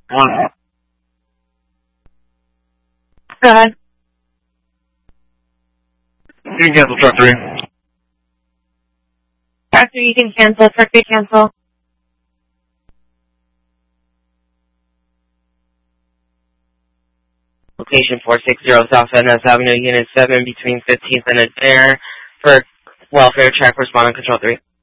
Go ahead. You can cancel truck 3. After you can cancel, truck 3 cancel. Location 460 South Van Ness Avenue, Unit 7, between 15th and Adair for welfare check, respond on Control 3.